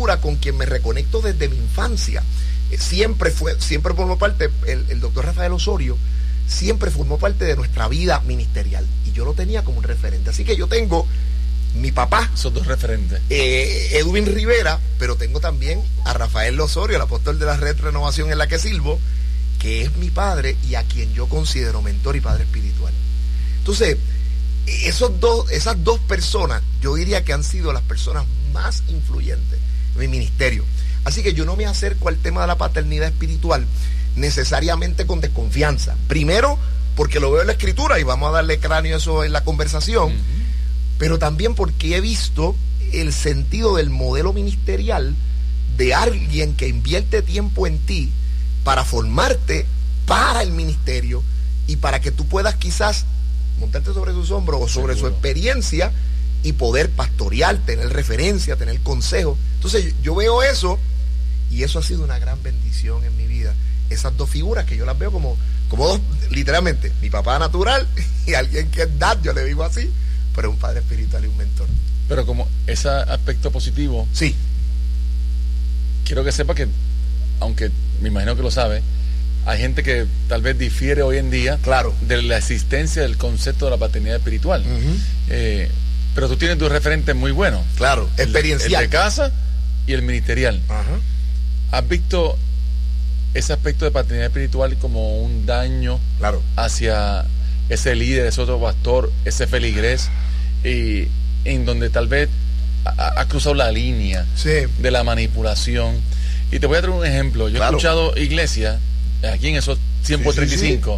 figura con quien me reconecto desde mi infancia. Siempre formó parte, el doctor Rafael Osorio, siempre formó parte de nuestra vida ministerial. Y yo lo tenía como un referente. Así que yo tengo mi papá. Esos dos referentes. Edwin Rivera, pero tengo también a Rafael Osorio, el apóstol de la Red Renovación en la que sirvo, que es mi padre y a quien yo considero mentor y padre espiritual. Entonces, esas dos personas, yo diría que han sido las personas más influyentes en mi ministerio. Así que yo no me acerco al tema de la paternidad espiritual necesariamente con desconfianza. Primero, porque lo veo en la Escritura y vamos a darle cráneo a eso en la conversación, pero también porque he visto el sentido del modelo ministerial de alguien que invierte tiempo en ti para formarte para el ministerio y para que tú puedas quizás montarte sobre sus hombros o sobre su experiencia y poder pastorear, tener referencia, tener consejo. Entonces yo veo eso y eso ha sido una gran bendición en mi vida. Esas dos figuras que yo las veo como dos, literalmente, mi papá natural y alguien que es dad, yo le digo así, pero un padre espiritual y un mentor. Pero como ese aspecto positivo, sí, quiero que sepa que, aunque me imagino que lo sabe, hay gente que tal vez difiere hoy en día, claro, de la existencia del concepto de la paternidad espiritual. Pero tú tienes tus referentes muy buenos. Claro, experiencial. El de casa y el ministerial. ¿Has visto ese aspecto de paternidad espiritual como un daño, claro, hacia ese líder, ese otro pastor, ese feligrés, y en donde tal vez ha cruzado la línea, sí, de la manipulación? Y te voy a traer un ejemplo. Yo, claro, he escuchado iglesias aquí en esos 135.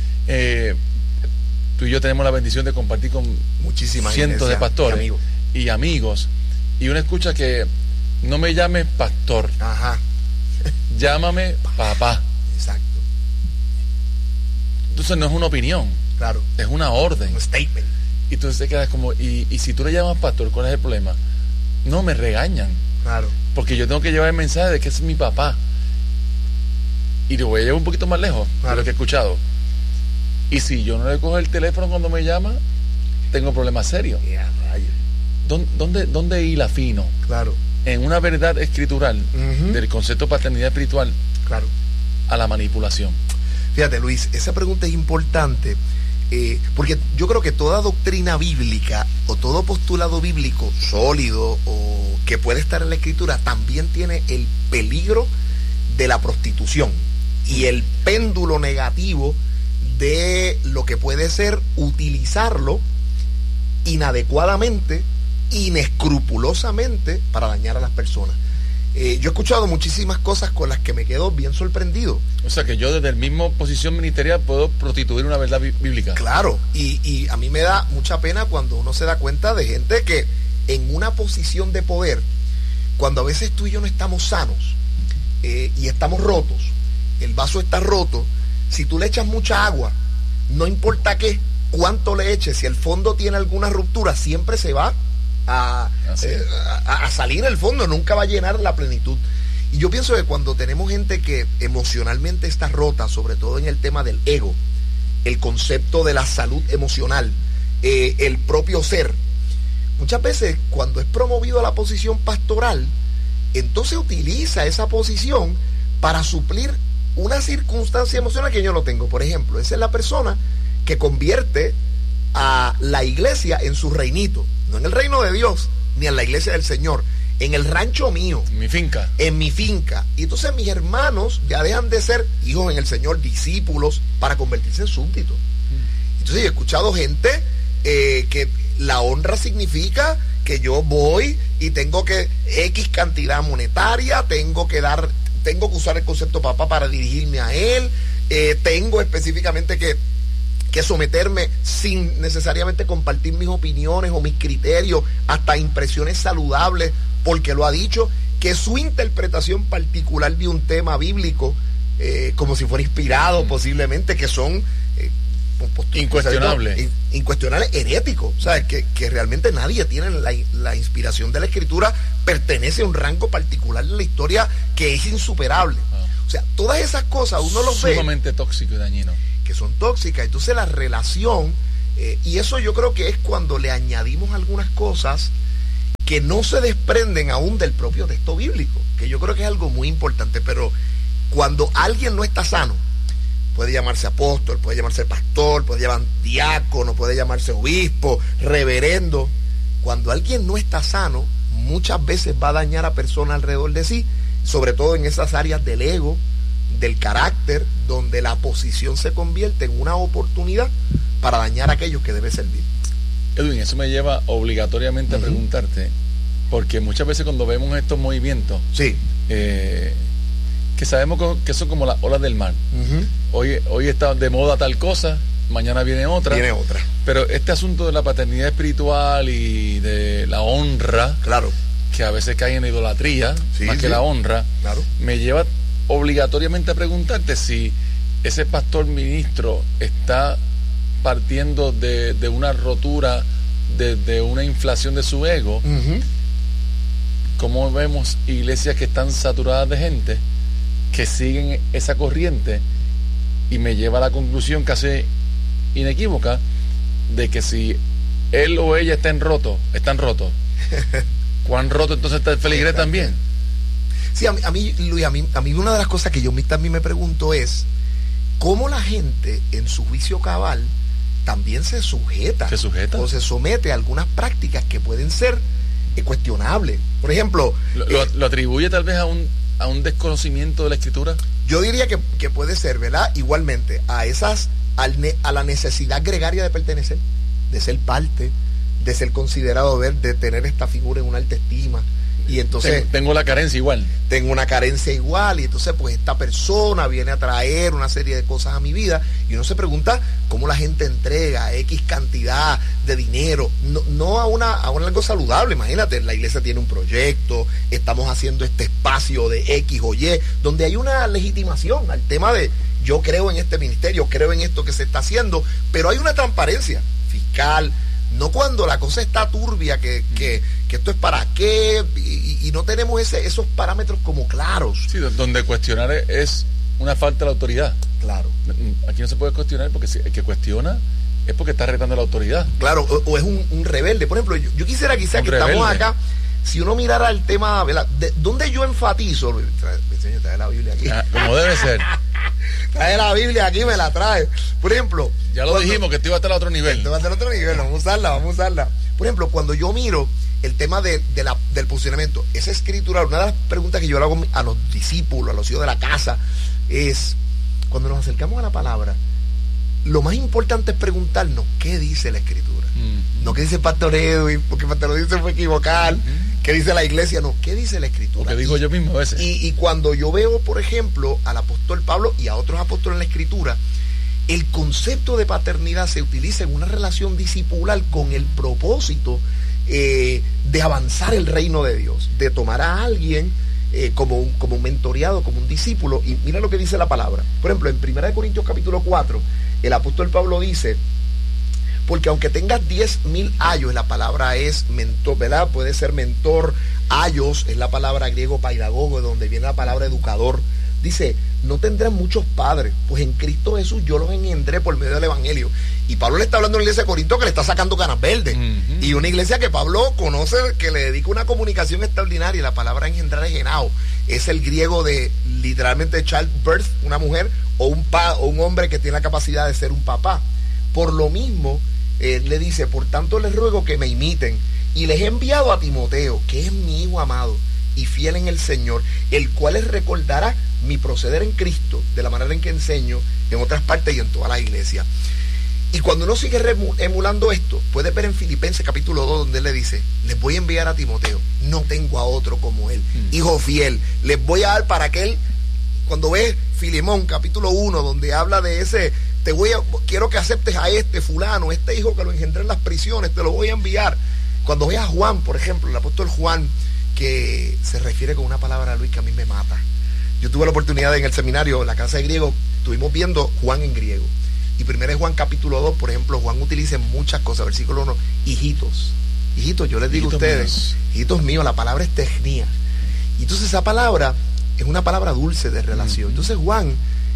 Tú y yo tenemos la bendición de compartir con muchísimas cientos de pastores y amigos, y uno escucha que no me llames pastor, llámame papá. Exacto. Entonces no es una opinión, claro, es una orden, un statement. Y entonces te quedas como, y si tú le llamas pastor, ¿cuál es el problema? No, me regañan, claro, porque yo tengo que llevar el mensaje de que es mi papá. Y lo voy a llevar un poquito más lejos, claro, de lo que he escuchado. Y si yo no le cojo el teléfono cuando me llama, tengo problemas serios. ¿Dónde hila fino? Claro. En una verdad escritural del concepto de paternidad espiritual, claro, a la manipulación. Fíjate, Luis, esa pregunta es importante, porque yo creo que toda doctrina bíblica o todo postulado bíblico sólido o que puede estar en la escritura también tiene el peligro de la prostitución y el péndulo negativo de lo que puede ser utilizarlo inadecuadamente, inescrupulosamente para dañar a las personas. Yo he escuchado muchísimas cosas con las que me quedo bien sorprendido. O sea que yo desde la misma posición ministerial puedo prostituir una verdad bíblica. Claro, y a mí me da mucha pena cuando uno se da cuenta de gente que en una posición de poder, cuando a veces tú y yo no estamos sanos y estamos rotos, el vaso está roto, si tú le echas mucha agua, no importa cuánto le eches, si el fondo tiene alguna ruptura, siempre se va a salir el fondo, nunca va a llenar la plenitud. Y yo pienso que cuando tenemos gente que emocionalmente está rota, sobre todo en el tema del ego, el concepto de la salud emocional, el propio ser, muchas veces cuando es promovido a la posición pastoral, entonces utiliza esa posición para suplir una circunstancia emocional que yo no tengo. Por ejemplo, esa es la persona que convierte a la iglesia en su reinito, no en el reino de Dios, ni en la iglesia del Señor, en el rancho mío, en mi finca. En mi finca. Y entonces mis hermanos ya dejan de ser hijos en el Señor, discípulos, para convertirse en súbditos. Entonces yo he escuchado gente que la honra significa que yo voy y tengo que X cantidad monetaria, tengo que usar el concepto papá para dirigirme a él, tengo específicamente que someterme sin necesariamente compartir mis opiniones o mis criterios, hasta impresiones saludables, porque lo ha dicho, que su interpretación particular de un tema bíblico, como si fuera inspirado posiblemente, que son incuestionables, heréticos. O sea, que realmente nadie tiene la inspiración de la Escritura, pertenece a un rango particular de la historia que es insuperable. O sea, todas esas cosas uno los ve sumamente tóxico y dañino, que son tóxicas. Entonces la relación, y eso yo creo que es cuando le añadimos algunas cosas que no se desprenden aún del propio texto bíblico, que yo creo que es algo muy importante. Pero cuando alguien no está sano, puede llamarse apóstol, puede llamarse pastor, puede llamarse diácono, puede llamarse obispo, reverendo. Cuando alguien no está sano, muchas veces va a dañar a personas alrededor de sí, sobre todo en esas áreas del ego, del carácter, donde la posición se convierte en una oportunidad para dañar a aquellos que debe servir. Edwin, eso me lleva obligatoriamente a preguntarte, porque muchas veces cuando vemos estos movimientos, sí, que sabemos que son como las olas del mar. Hoy está de moda tal cosa, mañana viene otra. Pero este asunto de la paternidad espiritual y de la honra, claro, que a veces cae en la idolatría, más que la honra, claro, me lleva obligatoriamente a preguntarte si ese pastor ministro está partiendo de una rotura, de una inflación de su ego. Como vemos iglesias que están saturadas de gente que siguen esa corriente, y me lleva a la conclusión casi inequívoca de que si él o ella están rotos, ¿cuán roto entonces está el feligrés también? Sí, a mí, Luis, a mí una de las cosas que yo también me pregunto es cómo la gente en su juicio cabal también se sujeta o se somete a algunas prácticas que pueden ser cuestionables. Por ejemplo, ¿Lo atribuye tal vez a un desconocimiento de la Escritura? Yo diría que puede ser, ¿verdad? Igualmente, a la necesidad gregaria de pertenecer, de ser parte, de ser considerado, de tener esta figura en una alta estima. Y entonces tengo la carencia igual. Tengo una carencia igual, y entonces pues esta persona viene a traer una serie de cosas a mi vida, y uno se pregunta cómo la gente entrega X cantidad de dinero, no a algo saludable. Imagínate, la iglesia tiene un proyecto, estamos haciendo este espacio de X o Y, donde hay una legitimación al tema de yo creo en este ministerio, creo en esto que se está haciendo, pero hay una transparencia fiscal. No cuando la cosa está turbia, que esto es para qué, y no tenemos esos parámetros como claros. Sí, donde cuestionar es una falta de autoridad. Claro. Aquí no se puede cuestionar, porque si el que cuestiona es porque está retando la autoridad. Claro, o es un rebelde. Por ejemplo, yo quisiera quizás que rebelde. Estamos acá, si uno mirara el tema, ¿verdad? ¿Dónde yo enfatizo? Señor, trae la Biblia aquí. Como debe ser. Trae la Biblia aquí, me la trae. Por ejemplo, ya lo dijimos, que esto iba a estar a otro nivel. Esto va a estar a otro nivel, vamos a usarla. Por ejemplo, cuando yo miro el tema del posicionamiento, esa escritura, una de las preguntas que yo le hago a los discípulos, a los hijos de la casa, es cuando nos acercamos a la palabra, lo más importante es preguntarnos qué dice la escritura. No qué dice el pastor Edwin, porque el pastor Edwin se fue a equivocar. ¿Qué dice la iglesia? No, ¿qué dice la escritura? Lo que digo yo mismo a veces. Y cuando yo veo, por ejemplo, al apóstol Pablo y a otros apóstoles en la escritura, el concepto de paternidad se utiliza en una relación discipular con el propósito de avanzar el reino de Dios, de tomar a alguien como un mentoreado, como un discípulo. Y mira lo que dice la palabra. Por ejemplo, en 1 Corintios capítulo 4, el apóstol Pablo dice: porque aunque tengas 10,000 ayos, la palabra es mentor, ¿verdad? Puede ser mentor, ayos, es la palabra griego paidagogo, de donde viene la palabra educador. Dice, no tendrán muchos padres, pues en Cristo Jesús yo los engendré por medio del Evangelio. Y Pablo le está hablando a una iglesia de Corinto que le está sacando canas verdes. Y una iglesia que Pablo conoce, que le dedica una comunicación extraordinaria. La palabra engendrar es genao. Es el griego de, literalmente, childbirth, una mujer, o un hombre que tiene la capacidad de ser un papá. Por lo mismo, le dice, por tanto les ruego que me imiten, y les he enviado a Timoteo, que es mi hijo amado y fiel en el Señor, el cual les recordará mi proceder en Cristo, de la manera en que enseño en otras partes y en toda la iglesia. Y cuando uno sigue emulando esto, puede ver en Filipenses capítulo 2, donde él le dice, les voy a enviar a Timoteo, no tengo a otro como él, hijo fiel, les voy a dar para que él, cuando ves Filemón capítulo 1, donde habla de ese, quiero que aceptes a este fulano, este hijo que lo engendré en las prisiones, te lo voy a enviar. Cuando veas a Juan, por ejemplo, el apóstol Juan, que se refiere con una palabra, Luis, que a mí me mata. Yo tuve la oportunidad en el seminario, en la clase de griego, estuvimos viendo Juan en griego. Y 1 Juan capítulo 2, por ejemplo, Juan utiliza muchas cosas. Versículo 1, hijitos, yo les digo a ustedes, hijitos míos, la palabra es tecnía. Y entonces esa palabra es una palabra dulce de relación. Entonces Juan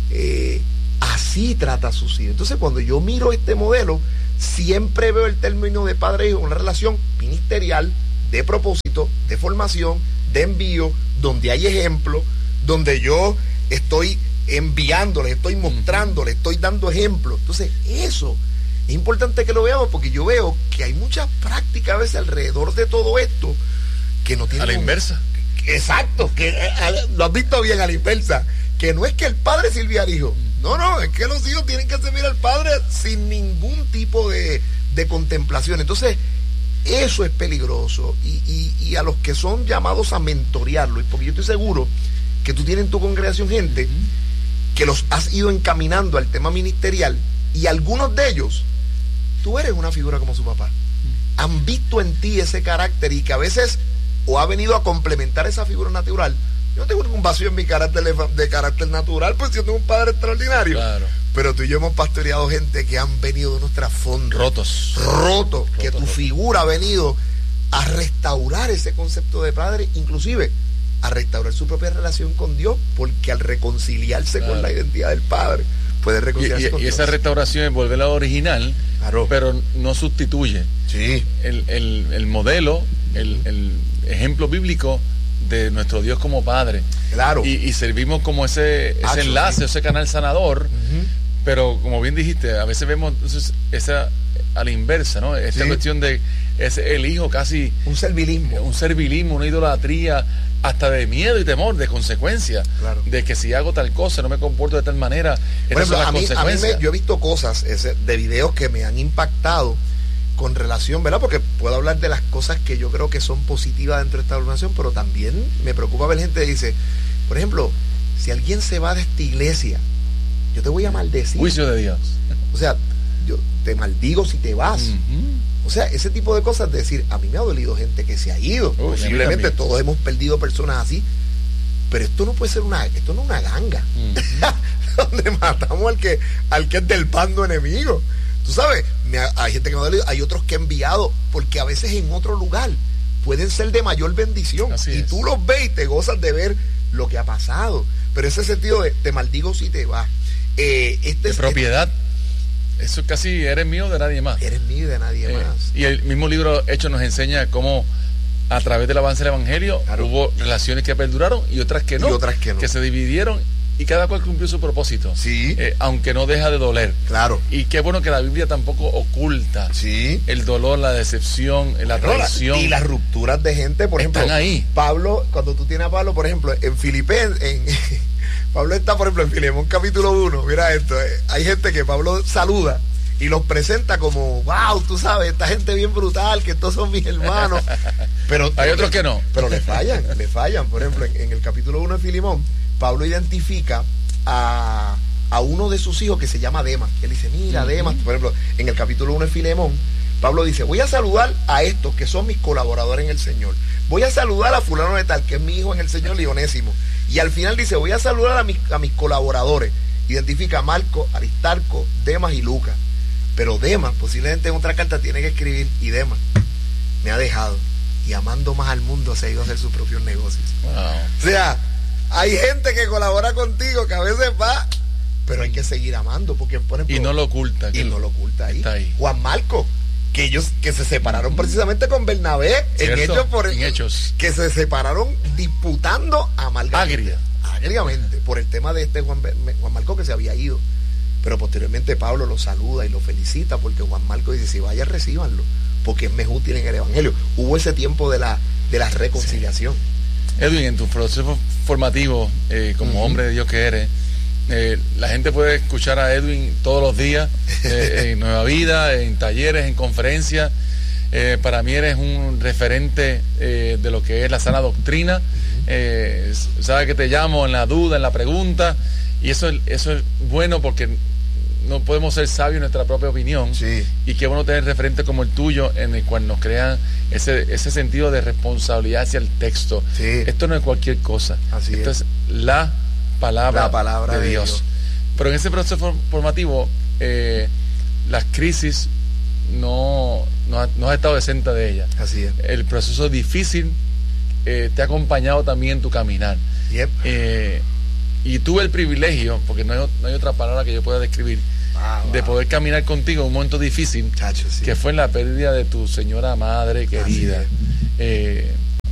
así trata a sus hijos. Entonces cuando yo miro este modelo, siempre veo el término de padre e hijo, una relación ministerial, de propósito, de formación, de envío, donde hay ejemplo, donde yo estoy enviándole, estoy mostrándole, estoy dando ejemplo. Entonces, eso es importante que lo veamos, porque yo veo que hay muchas prácticas a veces alrededor de todo esto que no tienen... A la inversa. Exacto, que lo has visto bien, a la inversa, que no es que el padre sirve al hijo, no, es que los hijos tienen que servir al padre sin ningún tipo de contemplación. Entonces, eso es peligroso, y a los que son llamados a mentorearlo, porque yo estoy seguro que tú tienes en tu congregación gente que los has ido encaminando al tema ministerial, y algunos de ellos, tú eres una figura como su papá, han visto en ti ese carácter, y que a veces o ha venido a complementar esa figura natural. Yo no tengo ningún vacío en mi carácter de carácter natural, pues yo tengo un padre extraordinario. Claro. Pero tú y yo hemos pastoreado gente que han venido de unos trasfondos rotos, que tu figura ha venido a restaurar ese concepto de padre, inclusive a restaurar su propia relación con Dios, porque al reconciliarse con la identidad del padre, puede reconciliarse con Dios. Y esa restauración es volver a la original, pero no sustituye el modelo, el ejemplo bíblico de nuestro Dios como Padre. Claro. Y servimos como ese enlace, ese canal sanador. Pero como bien dijiste, a veces vemos entonces esa a la inversa, ¿no? Esta cuestión de el hijo casi un servilismo, una idolatría, hasta de miedo y temor, de consecuencia, de que si hago tal cosa, no me comporto de tal manera. Por ejemplo, a mí yo he visto cosas de videos que me han impactado con relación, ¿verdad? Porque puedo hablar de las cosas que yo creo que son positivas dentro de esta organización, pero también me preocupa ver gente que dice, por ejemplo, si alguien se va de esta iglesia, yo te voy a maldecir. Juicio de Dios. O sea, yo te maldigo si te vas. O sea, ese tipo de cosas, de decir, a mí me ha dolido gente que se ha ido. Posiblemente todos hemos perdido personas así, pero esto no puede ser esto no es una ganga, donde matamos al que es del bando enemigo. Tú sabes, hay gente que me ha dolido, hay otros que he enviado, porque a veces en otro lugar pueden ser de mayor bendición. Y tú los ves y te gozas de ver lo que ha pasado. Pero ese sentido de te maldigo si te vas. De propiedad. Eso casi eres mío de nadie más. Eres mío de nadie más. Y el mismo libro Hechos nos enseña cómo a través del avance del Evangelio hubo relaciones que perduraron y otras que no. Que se dividieron y cada cual cumplió su propósito. Aunque no deja de doler. Y qué bueno que la Biblia tampoco oculta el dolor, la decepción, la traición. Y las rupturas de gente, por ejemplo. Están ahí. Pablo, cuando tú tienes a Pablo, por ejemplo, en Filipenses, Pablo está, por ejemplo, en Filemón capítulo 1, mira esto, hay gente que Pablo saluda y los presenta como, wow, tú sabes, esta gente bien brutal, que estos son mis hermanos. Pero hay otros que no. Pero le fallan. Por ejemplo, en el capítulo 1 de Filemón, Pablo identifica a uno de sus hijos que se llama Demas. Él dice, mira, Demas, por ejemplo, en el capítulo 1 de Filemón, Pablo dice, voy a saludar a estos que son mis colaboradores en el Señor. Voy a saludar a fulano de tal, que es mi hijo en el Señor, Onésimo. Y al final dice, voy a saludar a mis colaboradores. Identifica a Marco, Aristarco, Demas y Lucas. Pero Demas, posiblemente en otra carta tiene que escribir, y Demas me ha dejado, y amando más al mundo se ha ido a hacer sus propios negocios. O sea, hay gente que colabora contigo que a veces va, pero hay que seguir amando, porque por ejemplo, y no lo oculta. Y no lo oculta ahí. Está ahí. Juan Marco, que ellos que se separaron precisamente con Bernabé, en Hechos, que se separaron disputando agriamente por el tema de Juan Marco, que se había ido. Pero posteriormente Pablo lo saluda y lo felicita, porque Juan Marco dice, si vayan, recíbanlo, porque es más útil en el Evangelio. Hubo ese tiempo de la reconciliación. Edwin, en tu proceso formativo, como hombre de Dios que eres, la gente puede escuchar a Edwin todos los días, en Nueva Vida, en talleres, en conferencias. Para mí eres un referente de lo que es la sana doctrina. Sabes que te llamo en la duda, en la pregunta, y eso es bueno, porque no podemos ser sabios en nuestra propia opinión. Y qué bueno tener referentes como el tuyo, en el cual nos crean ese sentido de responsabilidad hacia el texto. Esto no es cualquier cosa. Esto es la palabra de Dios. Pero en ese proceso formativo, las crisis no has estado exenta de ellas. Así es. El proceso difícil te ha acompañado también en tu caminar. Y tuve el privilegio, porque no hay otra palabra que yo pueda describir, de poder caminar contigo en un momento difícil, que fue en la pérdida de tu señora madre querida.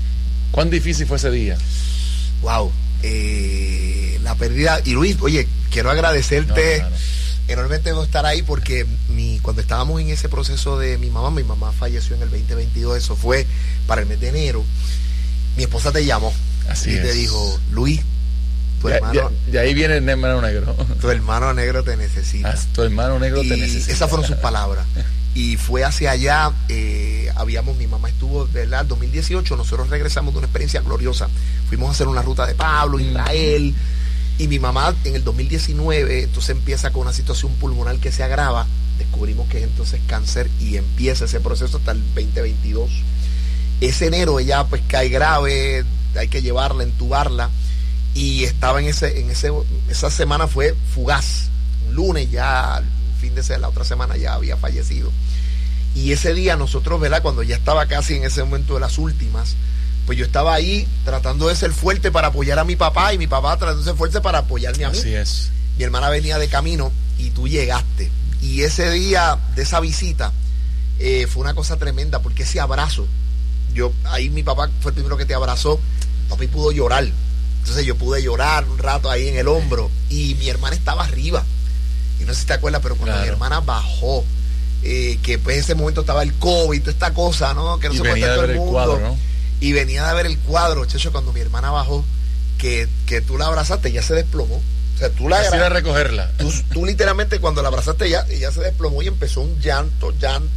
¿Cuán difícil fue ese día? Wow, la pérdida. Y Luis, oye, quiero agradecerte enormemente por estar ahí, porque cuando estábamos en ese proceso de mi mamá falleció en el 2022, eso fue para el mes de enero. Mi esposa te llamó. Así y es. Te dijo, Luis, tu hermano... De ahí viene el hermano negro. Tu hermano negro te necesita. Tu hermano negro te necesita. Esas fueron sus palabras. Y fue hacia allá, mi mamá estuvo, ¿verdad? 2018, nosotros regresamos de una experiencia gloriosa. Fuimos a hacer una ruta de Pablo, Israel, y mi mamá en el 2019, entonces empieza con una situación pulmonar que se agrava, descubrimos que es entonces cáncer y empieza ese proceso hasta el 2022. Ese enero ella pues cae grave, hay que llevarla, entubarla, y estaba esa semana fue fugaz. Un lunes ya, fin de semana, la otra semana ya había fallecido. Y ese día nosotros, ¿verdad? Cuando ya estaba casi en ese momento de las últimas, pues yo estaba ahí tratando de ser fuerte para apoyar a mi papá, y mi papá tratando de ser fuerte para apoyarme a mí. Así es. Mi hermana venía de camino y tú llegaste. Y ese día de esa visita fue una cosa tremenda, porque ese abrazo, ahí mi papá fue el primero que te abrazó, papi pudo llorar. Entonces yo pude llorar un rato ahí en el hombro, y mi hermana estaba arriba. Y no sé si te acuerdas, pero cuando mi hermana bajó, que pues en ese momento estaba el COVID, toda esta cosa, ¿no? Que no se puede todo el mundo. Cuadro, ¿no? Y venía a ver el cuadro, chacho, cuando mi hermana bajó, que tú la abrazaste, ya se desplomó. O sea, tú la a recogerla. Tú literalmente cuando la abrazaste ella se desplomó y empezó un llanto.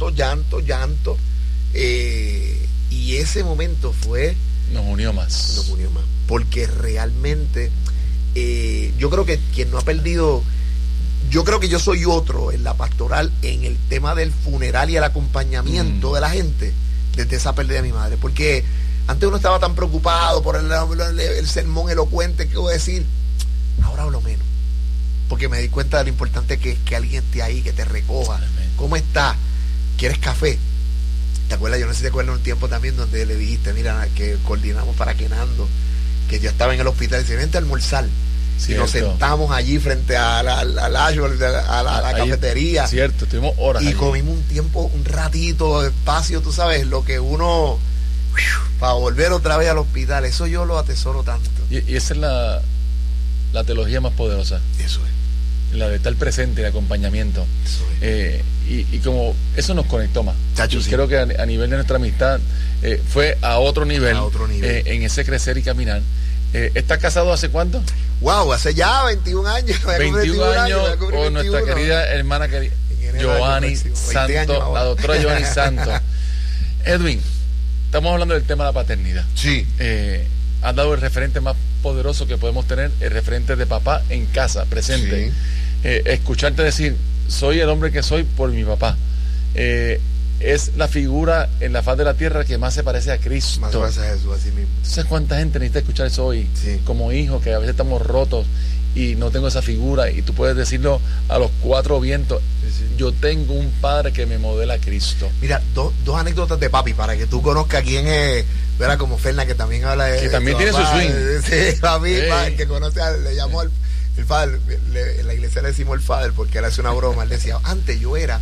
Y ese momento nos unió más. Porque realmente yo creo que quien no ha perdido, yo creo que yo soy otro en la pastoral en el tema del funeral y el acompañamiento de la gente desde esa pérdida de mi madre, porque antes uno estaba tan preocupado por el sermón elocuente que voy a decir, ahora hablo menos, porque me di cuenta de lo importante que es que alguien esté ahí, que te recoja. ¿Cómo estás? ¿Quieres café? ¿Te acuerdas? Yo no sé si te acuerdas un tiempo también donde le dijiste, mira, que coordinamos para Quenando, que yo estaba en el hospital y dice, vente a almorzar. Y nos sentamos allí frente a la cafetería. Cierto, estuvimos horas. Y allí comimos un ratito, espacio, tú sabes, lo que uno, para volver otra vez al hospital, eso yo lo atesoro tanto. Y esa es la teología más poderosa. Eso es. La de estar presente, el acompañamiento. Eso es. Y como eso nos conectó más. Chacho, sí. Creo que a nivel de nuestra amistad fue a otro nivel. En ese crecer y caminar. ¿Estás casado hace cuánto? Wow, hace ya 21 años. 21 años con nuestra querida hermana Giovanni Santos, la doctora Giovanni Santos. Edwin, estamos hablando del tema de la paternidad. Sí. Has dado el referente más poderoso que podemos tener, el referente de papá en casa, presente. Sí. Escucharte decir, soy el hombre que soy por mi papá. Es la figura en la faz de la tierra que más se parece a Cristo. Más se parece a Jesús, así mismo. ¿Sabes cuánta gente necesita escuchar eso hoy? Sí. Como hijos, que a veces estamos rotos y no tengo esa figura, y tú puedes decirlo a los cuatro vientos. Sí. Yo tengo un padre que me modela a Cristo. Mira, dos anécdotas de papi para que tú conozcas quién es. Verá, como Ferna, que también habla de... Que también tiene papá, su swing. Sí, papi, el que conoce, le llamó el padre. En la iglesia le decimos el padre porque él hace una broma. Él decía, antes yo era...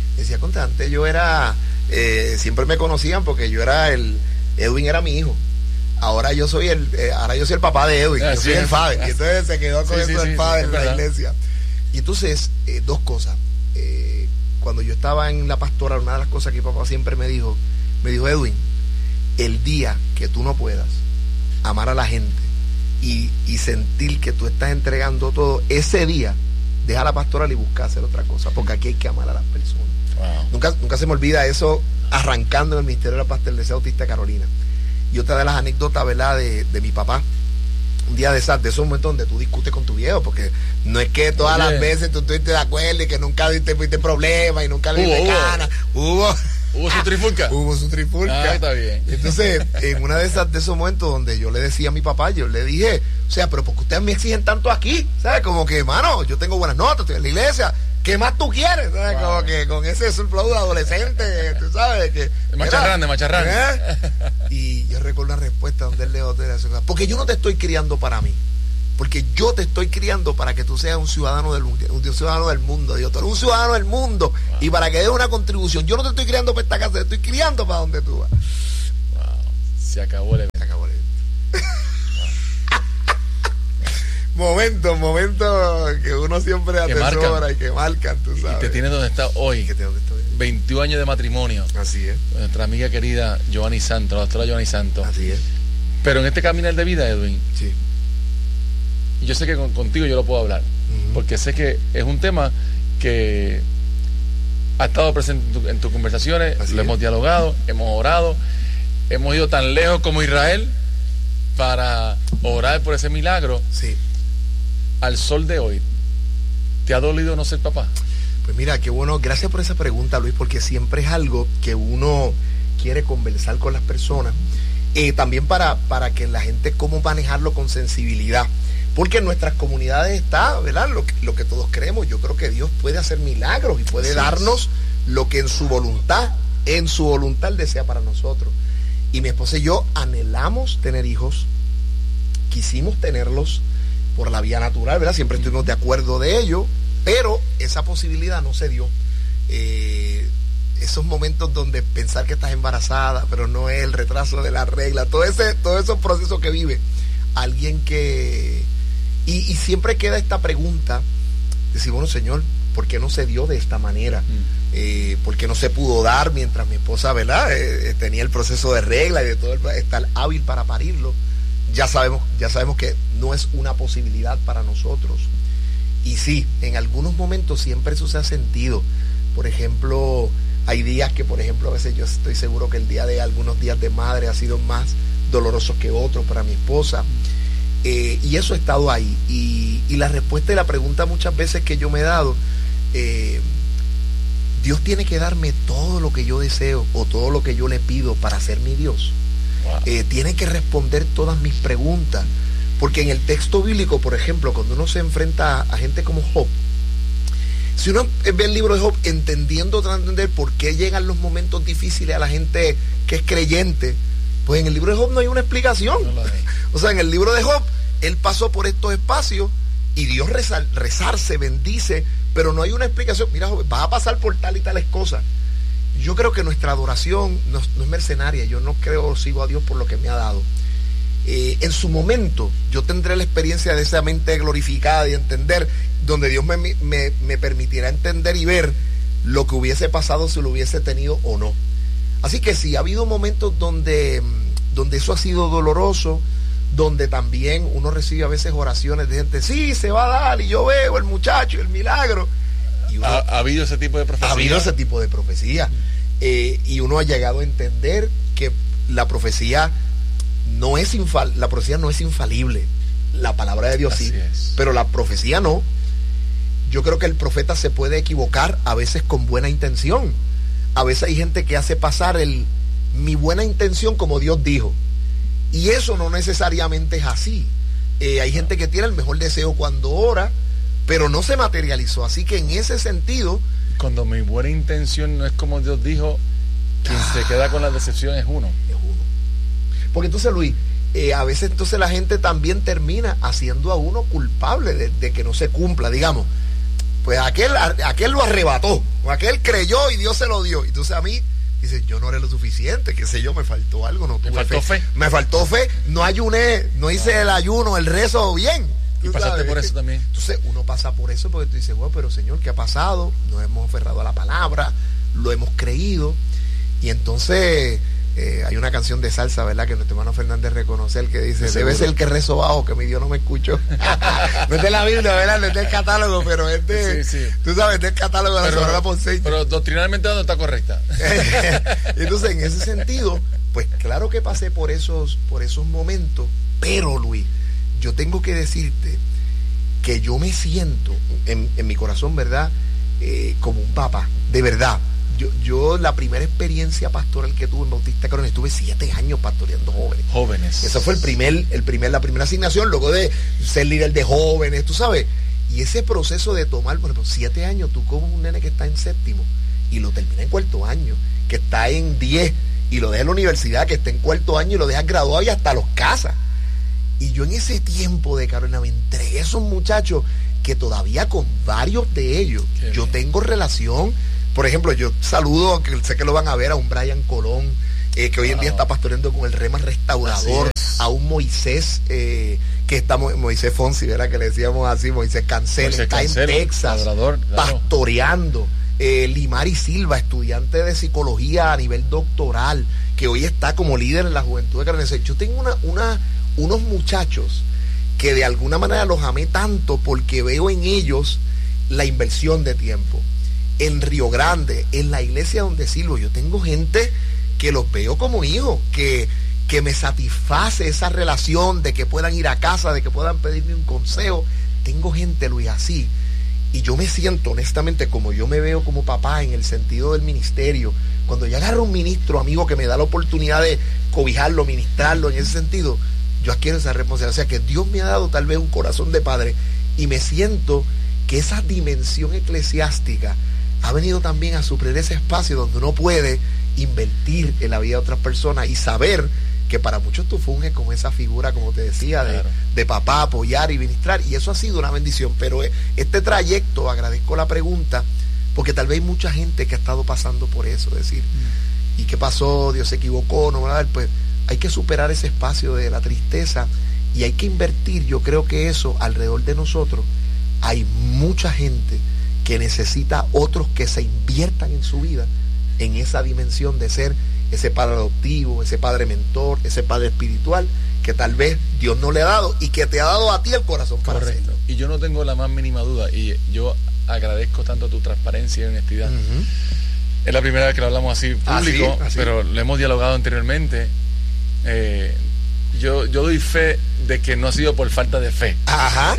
siempre me conocían porque Edwin era mi hijo. Ahora yo soy el papá de Edwin, yo soy el padre. Y entonces se quedó con eso el padre en la iglesia. Y entonces, dos cosas. Cuando yo estaba en la pastoral, una de las cosas que mi papá siempre me dijo, Edwin, el día que tú no puedas amar a la gente y sentir que tú estás entregando todo, ese día deja la pastoral y busca hacer otra cosa, porque aquí hay que amar a las personas. Wow. Nunca se me olvida eso, arrancando en el ministerio de la Pastoral Autista Carolina. Y otra de las anécdotas, ¿verdad?, de mi papá, un día de esos momentos donde tú discutes con tu viejo, porque no es que todas las veces tú estuviste de acuerdo y que nunca tuviste problemas y nunca le diste ganas. ¿Hubo su trifulca? Hubo su trifulca. Está bien. Entonces, en una de esos momentos donde yo le decía a mi papá, yo le dije, o sea, pero ¿por qué ustedes me exigen tanto aquí? ¿Sabes? Como que, mano, yo tengo buenas notas, estoy en la iglesia, ¿qué más tú quieres? ¿Sabes? Wow. Como que con ese surflow de adolescente, tú sabes que... De macharrán. Y yo recuerdo una respuesta donde él le dijo, porque yo no te estoy criando para mí, porque yo te estoy criando para que tú seas un ciudadano del mundo. Dios, tú eres un ciudadano del mundo. Wow. Y para que des una contribución. Yo no te estoy criando para esta casa, te estoy criando para donde tú vas. Wow. Se acabó el evento. momentos que uno siempre atesora y que marcan, tú sabes. Y te tiene donde está hoy. 21 años de matrimonio. Así es. Nuestra amiga querida Giovanni Santos, la doctora Giovanni Santos. Así es. Pero en este caminar de vida, Edwin, sí, yo sé que contigo yo lo puedo hablar, porque sé que es un tema que ha estado presente en tus conversaciones. Así lo hemos dialogado, hemos orado, hemos ido tan lejos como Israel para orar por ese milagro. Sí. Al sol de hoy, ¿te ha dolido no ser papá? Pues mira, qué bueno, gracias por esa pregunta, Luis, porque siempre es algo que uno quiere conversar con las personas. También para que la gente, cómo manejarlo con sensibilidad, porque en nuestras comunidades está, ¿verdad?, lo que todos creemos. Yo creo que Dios puede hacer milagros y puede darnos lo que en su voluntad desea para nosotros. Y mi esposa y yo anhelamos tener hijos, quisimos tenerlos por la vía natural, ¿verdad? Siempre estuvimos de acuerdo de ello, pero esa posibilidad no se dio. Esos momentos donde pensar que estás embarazada, pero no es el retraso de la regla, todos esos procesos que vive alguien que... Y siempre queda esta pregunta, decir, bueno, Señor, ¿por qué no se dio de esta manera? ¿Por qué no se pudo dar mientras mi esposa, ¿verdad?, tenía el proceso de regla y de todo, estar hábil para parirlo? Ya sabemos que no es una posibilidad para nosotros. Y sí, en algunos momentos siempre eso se ha sentido. Por ejemplo, hay días que, por ejemplo, a veces yo estoy seguro que el día de algunos días de madre ha sido más doloroso que otros para mi esposa. Y eso ha estado ahí. Y la respuesta y la pregunta muchas veces que yo me he dado, Dios tiene que darme todo lo que yo deseo o todo lo que yo le pido para ser mi Dios. Wow. Tiene que responder todas mis preguntas. Porque en el texto bíblico, por ejemplo, cuando uno se enfrenta a gente como Job, si uno ve el libro de Job tratando de entender por qué llegan los momentos difíciles a la gente que es creyente, pues en el libro de Job no hay una explicación. O sea, en el libro de Job, él pasó por estos espacios y Dios rezarse, bendice, pero no hay una explicación. Mira, Job, vas a pasar por tal y tales cosas. Yo creo que nuestra adoración no es mercenaria. Yo no sigo a Dios por lo que me ha dado. En su momento yo tendré la experiencia de esa mente glorificada y entender, donde Dios me permitirá entender y ver lo que hubiese pasado si lo hubiese tenido o no. Así que sí, ha habido momentos donde eso ha sido doloroso, donde también uno recibe a veces oraciones de gente, sí, se va a dar, y yo veo el muchacho y el milagro. Y uno, ¿Ha habido ese tipo de profecía? Ha habido ese tipo de profecía. Y uno ha llegado a entender que la profecía no es infalible. La palabra de Dios sí, pero la profecía no. Yo creo que el profeta se puede equivocar a veces con buena intención. A veces hay gente que hace pasar mi buena intención como Dios dijo. Y eso no necesariamente es así. Hay gente que tiene el mejor deseo cuando ora, pero no se materializó. Así que en ese sentido... Cuando mi buena intención no es como Dios dijo, quien se queda con la decepción es uno. Porque entonces, Luis, a veces entonces la gente también termina haciendo a uno culpable de que no se cumpla, digamos. Pues aquel lo arrebató, o aquel creyó y Dios se lo dio. Entonces a mí, dice, yo no haré lo suficiente, qué sé yo, me faltó algo, no tuve fe. Me faltó fe, no ayuné, no hice el ayuno, el rezo bien. Y pasaste por eso también. Entonces uno pasa por eso porque tú dices, bueno, pero Señor, ¿qué ha pasado? Nos hemos aferrado a la palabra, lo hemos creído. Y entonces... hay una canción de salsa, ¿verdad?, que nuestro hermano Fernández reconoce, el que dice, debe ser el que rezo bajo, que mi Dios no me escuchó. No es de la Biblia, ¿verdad?, no es del catálogo, pero es de, tú sabes, es del catálogo de la Sonora Ponceña. Pero doctrinalmente no está correcta. Entonces, en ese sentido, pues claro que pasé por esos momentos, pero Luis, yo tengo que decirte que yo me siento en mi corazón, ¿verdad?, como un papá, de verdad. Yo la primera experiencia pastoral que tuve en Bautista Carolina, estuve 7 años pastoreando jóvenes. Esa fue la primera asignación, luego de ser líder de jóvenes, tú sabes. Y ese proceso de tomar, por ejemplo, 7 años, tú como un nene que está en 7º y lo termina en 4º año, que está en 10 y lo deja en la universidad, que está en 4º año y lo deja graduado y hasta los casa. Y yo en ese tiempo de Carolina me entregué a esos muchachos que todavía con varios de ellos yo tengo relación. Por ejemplo, yo saludo, que sé que lo van a ver, a un Brian Colón, que hoy en día está pastoreando con el Rema Restaurador, a un Moisés, que que estamos, Moisés Fonsi, ¿verdad? Que le decíamos así, Moisés Cancel, está en Texas, Labrador, claro, pastoreando. Limari Silva, estudiante de psicología a nivel doctoral, que hoy está como líder en la juventud de Carnes. Yo tengo unos muchachos que de alguna manera los amé tanto porque veo en ellos la inversión de tiempo. En Río Grande, en la iglesia donde sirvo, yo tengo gente que los veo como hijos, que me satisface esa relación de que puedan ir a casa, de que puedan pedirme un consejo. Tengo gente, Luis, así. Y yo me siento, honestamente, como yo me veo como papá en el sentido del ministerio, cuando yo agarro un ministro amigo que me da la oportunidad de cobijarlo, ministrarlo en ese sentido, yo adquiero esa responsabilidad. O sea, que Dios me ha dado tal vez un corazón de padre y me siento que esa dimensión eclesiástica ha venido también a suplir ese espacio donde uno puede invertir en la vida de otras personas y saber que para muchos tú funges como esa figura, como te decía, claro, de papá, apoyar y ministrar, y eso ha sido una bendición. Pero este trayecto, agradezco la pregunta, porque tal vez hay mucha gente que ha estado pasando por eso, es decir, ¿y qué pasó? Dios se equivocó, no, ¿verdad? Pues hay que superar ese espacio de la tristeza y hay que invertir. Yo creo que eso alrededor de nosotros hay mucha gente que necesita otros que se inviertan en su vida en esa dimensión de ser ese padre adoptivo, ese padre mentor, ese padre espiritual que tal vez Dios no le ha dado y que te ha dado a ti el corazón para hacerlo. Y yo no tengo la más mínima duda, y yo agradezco tanto tu transparencia y honestidad. Es la primera vez que lo hablamos así público, así. Pero lo hemos dialogado anteriormente. Yo doy fe de que no ha sido por falta de fe. Ajá.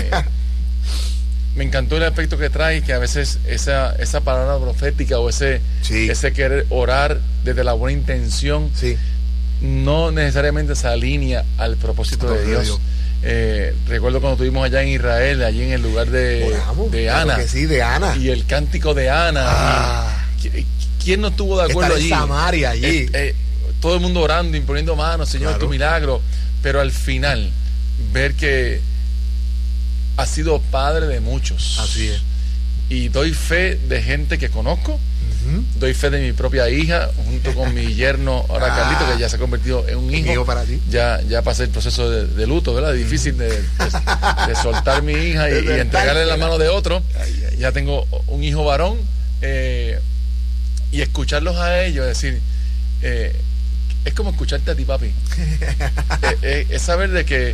Me encantó el aspecto que trae, que a veces esa palabra profética o ese querer orar desde la buena intención no necesariamente se alinea al propósito de Dios. Recuerdo cuando estuvimos allá en Israel, allí en el lugar de Ana, de Ana, y el cántico de Ana. ¿Quién no estuvo de acuerdo allí? Samaria, allí. Todo el mundo orando, imponiendo manos, Señor, claro, tu milagro, pero al final ver que ha sido padre de muchos. Así es. Y doy fe de gente que conozco. Doy fe de mi propia hija, junto con mi yerno, ahora Carlito, que ya se ha convertido en un hijo. Para ti. Ya pasé el proceso de luto, ¿verdad? Difícil de soltar mi hija y entregarle la mano de otro. Ya tengo un hijo varón. Y escucharlos a ellos, decir, es como escucharte a ti, papi. Es saber de que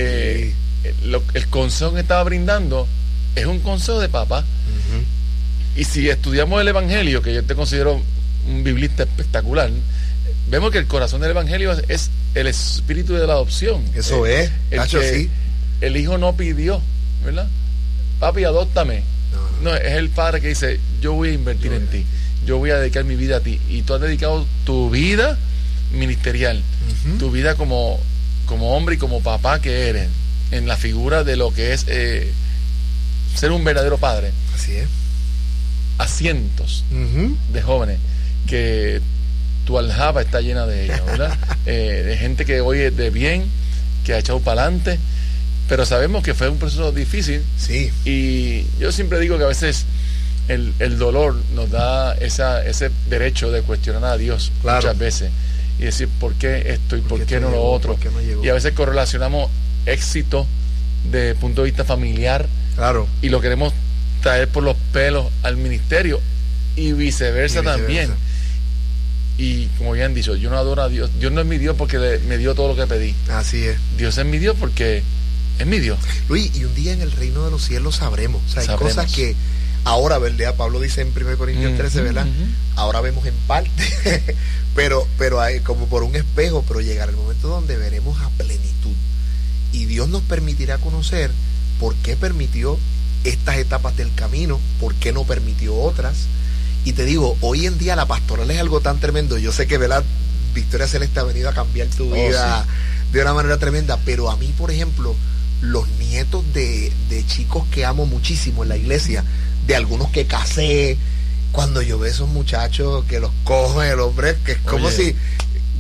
el consejo que estaba brindando es un consejo de papá. Y si estudiamos el Evangelio, que yo te considero un biblista espectacular, vemos que el corazón del Evangelio es el espíritu de la adopción. Eso es, Nacho, sí. El hijo no pidió, ¿verdad? Papi, adóptame. No, es el padre que dice, yo voy a invertir en ti, yo voy a dedicar mi vida a ti. Y tú has dedicado tu vida ministerial, tu vida como hombre y como papá que eres, en la figura de lo que es ser un verdadero padre. Así es. A cientos de jóvenes que tu aljaba está llena de ellos, ¿verdad? De gente que hoy es de bien, que ha echado para adelante, pero sabemos que fue un proceso difícil. Sí. Y yo siempre digo que a veces el dolor nos da ese derecho de cuestionar a Dios, claro, muchas veces, y decir ¿por qué esto y por qué no lo otro? ¿Por qué no llegó? Y a veces correlacionamos éxito de punto de vista familiar, claro, y lo queremos traer por los pelos al ministerio y viceversa también. Y como bien han dicho, yo no adoro a Dios. Dios no es mi Dios porque me dio todo lo que pedí. Así es. Dios es mi Dios porque es mi Dios. Luis, y un día en el reino de los cielos sabremos. O sea, hay cosas que ahora, ¿verdad? Pablo dice en 1 Corintios 13, ¿verdad? Ahora vemos en parte, pero hay como por un espejo, pero llegará el momento donde veremos a plenitud. Y Dios nos permitirá conocer por qué permitió estas etapas del camino, por qué no permitió otras. Y te digo, hoy en día la pastoral es algo tan tremendo. Yo sé que, ¿verdad?, Victoria Celeste ha venido a cambiar tu vida de una manera tremenda, pero a mí, por ejemplo, los nietos de chicos que amo muchísimo en la iglesia, de algunos que casé, cuando yo veo esos muchachos que los cojo el hombre, que es como si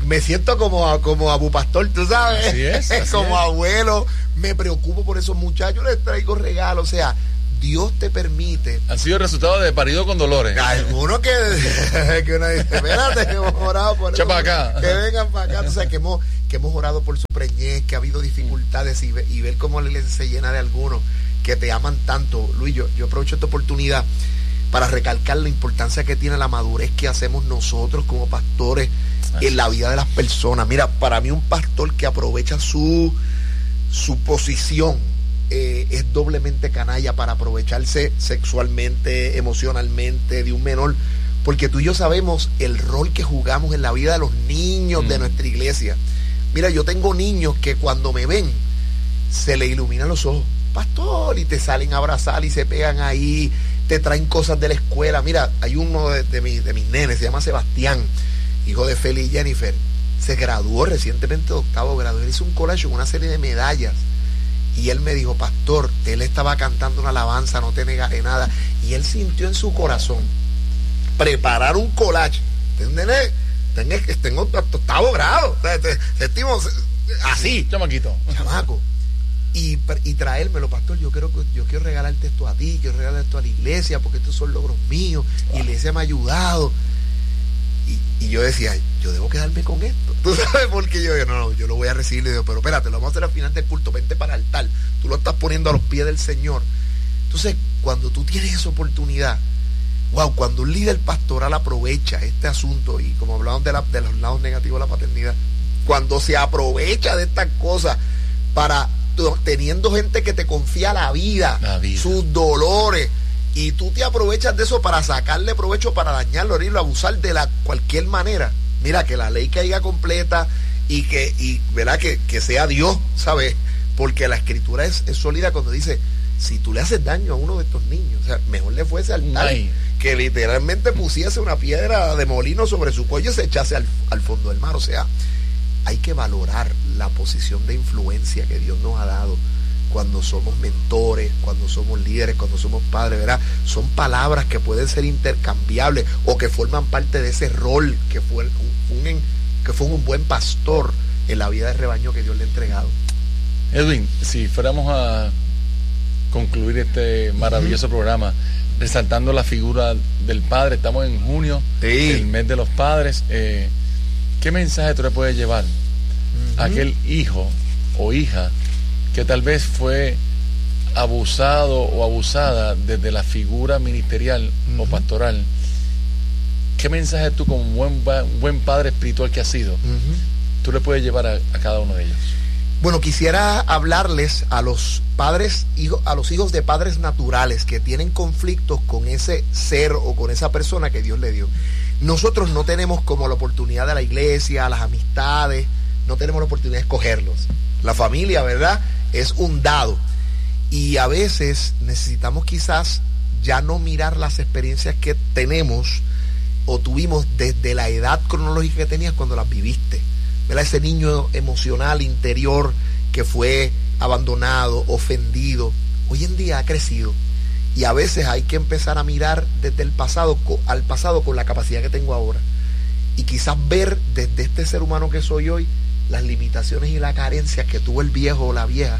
me siento como Abu Pastor, tú sabes. Así es, como abuelo, me preocupo por esos muchachos, les traigo regalos, o sea, Dios te permite. Han sido resultados de parido con dolores. Algunos que uno dice, espérate, que hemos orado por eso, para acá. Que vengan para acá, o sea, que hemos orado por su preñez, que ha habido dificultades y ver cómo la iglesia se llena de algunos que te aman tanto. Luis, yo aprovecho esta oportunidad para recalcar la importancia que tiene la madurez que hacemos nosotros como pastores en la vida de las personas. Mira, para mí un pastor que aprovecha su posición es doblemente canalla para aprovecharse sexualmente, emocionalmente de un menor, porque tú y yo sabemos el rol que jugamos en la vida de los niños de nuestra iglesia. Mira, yo tengo niños que cuando me ven se le iluminan los ojos, pastor, y te salen a abrazar y se pegan ahí, te traen cosas de la escuela. Mira, hay uno de mis nenes, se llama Sebastián, hijo de Feli y Jennifer, se graduó recientemente de 8º grado, él hizo un collage con una serie de medallas, y él me dijo, pastor, él estaba cantando una alabanza, no te negaré nada, y él sintió en su corazón preparar un collage, ¿entendés? Tengo 8º grado, sentimos así, chamaco, y traérmelo, pastor, yo quiero regalarte esto a ti, quiero regalar esto a la iglesia, porque estos son logros míos, y la iglesia me ha ayudado. Y yo decía, yo debo quedarme con esto, tú sabes, porque yo lo voy a recibir. Le digo, pero espérate, lo vamos a hacer al final del culto, vente para el altar, tú lo estás poniendo a los pies del Señor. Entonces, cuando tú tienes esa oportunidad, wow, cuando un líder pastoral aprovecha este asunto, y como hablamos de los lados negativos de la paternidad, cuando se aprovecha de estas cosas para teniendo gente que te confía la vida, sus dolores, y tú te aprovechas de eso para sacarle provecho, para dañarlo, herirlo, abusar de cualquier manera. Mira, que la ley caiga completa y ¿verdad? Que sea Dios, ¿sabes? Porque la escritura es sólida cuando dice, si tú le haces daño a uno de estos niños, o sea, mejor le fuese al tal que literalmente pusiese una piedra de molino sobre su cuello y se echase al fondo del mar. O sea, hay que valorar la posición de influencia que Dios nos ha dado cuando somos mentores, cuando somos líderes, cuando somos padres, ¿verdad? Son palabras que pueden ser intercambiables o que forman parte de ese rol que fue un buen pastor en la vida del rebaño que Dios le ha entregado. Edwin, si fuéramos a concluir este maravilloso programa resaltando la figura del padre, estamos en junio, el mes de los padres, ¿qué mensaje tú le puedes llevar a aquel hijo o hija que tal vez fue abusado o abusada desde la figura ministerial o pastoral? ¿Qué mensaje tú, como un buen padre espiritual que has sido, tú le puedes llevar a cada uno de ellos? Bueno, quisiera hablarles a los padres, a los hijos de padres naturales que tienen conflictos con ese ser o con esa persona que Dios le dio. Nosotros no tenemos como la oportunidad de la iglesia, las amistades, no tenemos la oportunidad de escogerlos. La familia, ¿verdad?, es un dado. Y a veces necesitamos quizás ya no mirar las experiencias que tenemos o tuvimos desde la edad cronológica que tenías cuando las viviste, ¿verdad? Ese niño emocional interior que fue abandonado, ofendido, hoy en día ha crecido. Y a veces hay que empezar a mirar desde el pasado al pasado con la capacidad que tengo ahora. Y quizás ver desde este ser humano que soy hoy las limitaciones y las carencias que tuvo el viejo o la vieja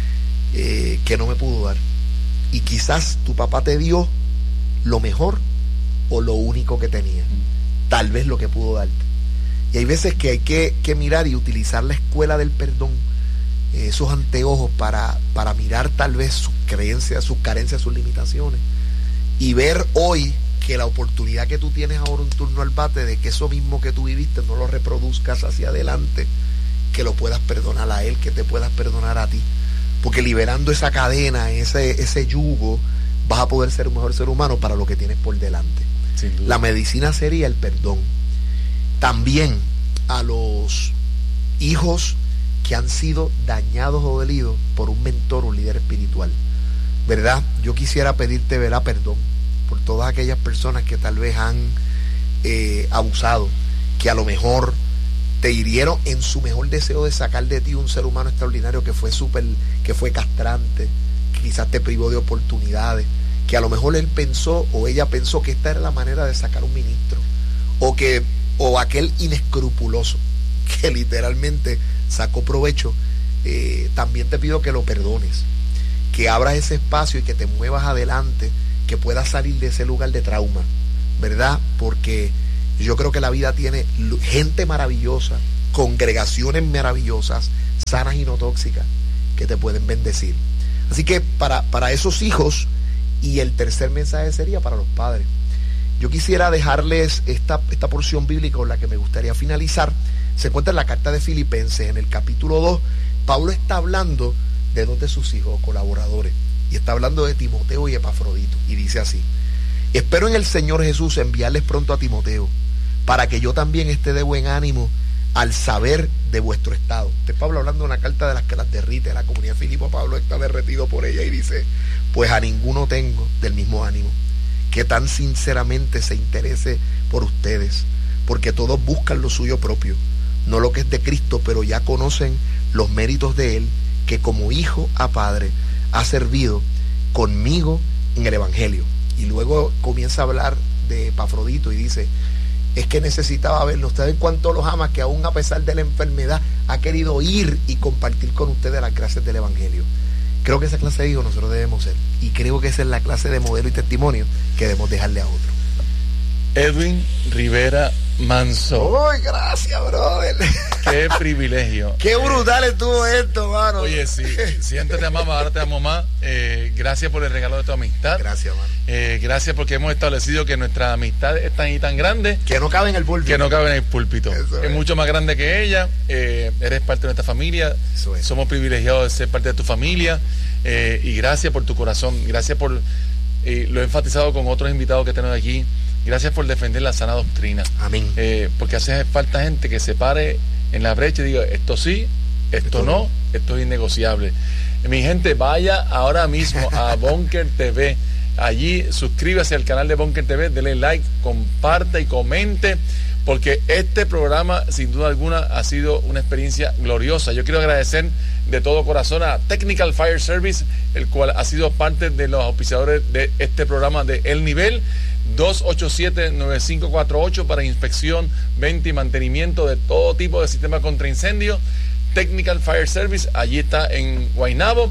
que no me pudo dar. Y quizás tu papá te dio lo mejor o lo único que tenía. Tal vez lo que pudo darte. Y hay veces que hay que mirar y utilizar la escuela del perdón, esos anteojos para mirar tal vez sus creencias, sus carencias, sus limitaciones, y ver hoy que la oportunidad que tú tienes ahora, un turno al bate, de que eso mismo que tú viviste no lo reproduzcas hacia adelante, que lo puedas perdonar a él, que te puedas perdonar a ti, porque liberando esa cadena, ese yugo, vas a poder ser un mejor ser humano para lo que tienes por delante. La medicina sería el perdón. También a los hijos que han sido dañados o dolidos por un mentor, un líder espiritual, ¿verdad? Yo quisiera pedirte, ¿verdad?, perdón por todas aquellas personas que tal vez han abusado, que a lo mejor te hirieron en su mejor deseo de sacar de ti un ser humano extraordinario que fue castrante, que quizás te privó de oportunidades, que a lo mejor él pensó o ella pensó que esta era la manera de sacar un ministro, o aquel inescrupuloso que literalmente sacó provecho, también te pido que lo perdones, que abras ese espacio y que te muevas adelante, que puedas salir de ese lugar de trauma, ¿verdad? Porque yo creo que la vida tiene gente maravillosa, congregaciones maravillosas, sanas y no tóxicas, que te pueden bendecir. Así que para esos hijos, y el tercer mensaje sería para los padres. Yo quisiera dejarles esta porción bíblica con la que me gustaría finalizar. Se encuentra en la carta de Filipenses, en el capítulo 2. Pablo está hablando de dos de sus hijos, colaboradores, y está hablando de Timoteo y Epafrodito, y dice así: espero en el Señor Jesús enviarles pronto a Timoteo, para que yo también esté de buen ánimo al saber de vuestro estado. Este es Pablo hablando de una carta de las que las derrite, la comunidad de Filipo. Pablo está derretido por ella y dice: pues a ninguno tengo del mismo ánimo, que tan sinceramente se interese por ustedes, porque todos buscan lo suyo propio, no lo que es de Cristo, pero ya conocen los méritos de Él, que como hijo a padre ha servido conmigo en el Evangelio. Y luego comienza a hablar de Epafrodito y dice: es que necesitaba verlo. Ustedes cuánto los ama, que aún a pesar de la enfermedad ha querido ir y compartir con ustedes las gracias del Evangelio. Creo que esa clase de hijos nosotros debemos ser, y creo que esa es la clase de modelo y testimonio que debemos dejarle a otros. Edwin Rivera Manso. ¡Uy, gracias, brother! ¡Qué privilegio! ¡Qué brutal estuvo esto, mano! Oye, sí, si antes te amaba, ahora te amo más. Gracias por el regalo de tu amistad. Gracias, mano. Gracias porque hemos establecido que nuestra amistad es tan grande que no cabe en el púlpito. Que no cabe en el púlpito. Es mucho más grande que ella. Eres parte de nuestra familia. Eso es. Somos privilegiados de ser parte de tu familia. Y gracias por tu corazón. Gracias por, lo he enfatizado con otros invitados que tenemos aquí, gracias por defender la sana doctrina. Amén. Porque hace falta gente que se pare en la brecha y diga: esto sí, esto no, esto es innegociable. Mi gente, vaya ahora mismo a Bunker TV. Allí suscríbase al canal de Bunker TV, denle like, comparte y comente, porque este programa sin duda alguna ha sido una experiencia gloriosa. Yo quiero agradecer de todo corazón a Technical Fire Service, el cual ha sido parte de los auspiciadores de este programa de El Nivel. 287-9548 para inspección, venta y mantenimiento de todo tipo de sistemas contra incendio. Technical Fire Service, allí está en Guaynabo.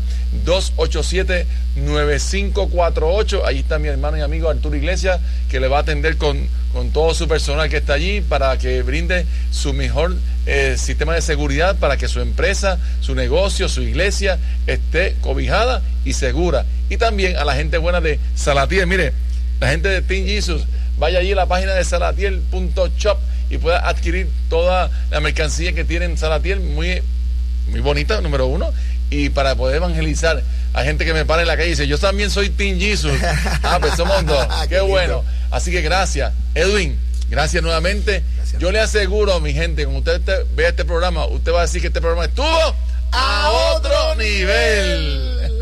287-9548. Allí está mi hermano y amigo Arturo Iglesias, que le va a atender con todo su personal que está allí, para que brinde su mejor sistema de seguridad, para que su empresa, su negocio, su iglesia esté cobijada y segura. Y también a la gente buena de Salatiel. Mire, la gente de Team Jesus, vaya allí a la página de salatiel.shop y pueda adquirir toda la mercancía que tienen Salatiel, muy bonita, número uno, y para poder evangelizar a gente que me para en la calle y dice: yo también soy Team Jesus. Pues somos dos. Qué bueno. Así que gracias, Edwin, gracias nuevamente. Gracias. Yo le aseguro, mi gente, cuando usted vea este programa, usted va a decir que este programa estuvo a otro nivel.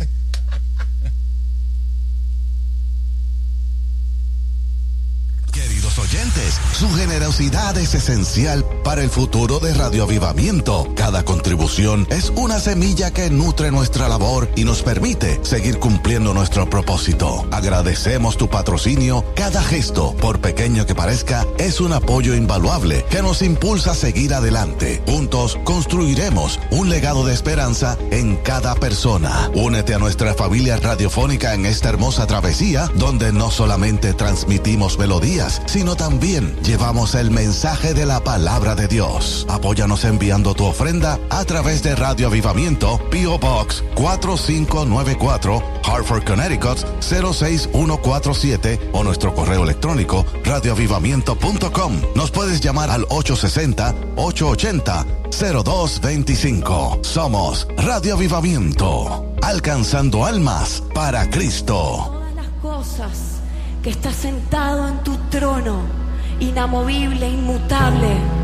Queridos oyentes, su generosidad es esencial para el futuro de Radio Avivamiento. Cada contribución es una semilla que nutre nuestra labor y nos permite seguir cumpliendo nuestro propósito. Agradecemos tu patrocinio. Cada gesto, por pequeño que parezca, es un apoyo invaluable que nos impulsa a seguir adelante. Juntos construiremos un legado de esperanza en cada persona. Únete a nuestra familia radiofónica en esta hermosa travesía, donde no solamente transmitimos melodías, sino también llevamos el mensaje de la palabra de Dios. Apóyanos enviando tu ofrenda a través de Radio Avivamiento, P.O. Box 4594, Hartford, Connecticut 06147, o nuestro correo electrónico radioavivamiento.com. Nos puedes llamar al 860-880-0225. Somos Radio Avivamiento, alcanzando almas para Cristo. Todas las cosas que está sentado en tu trono, inamovible, inmutable,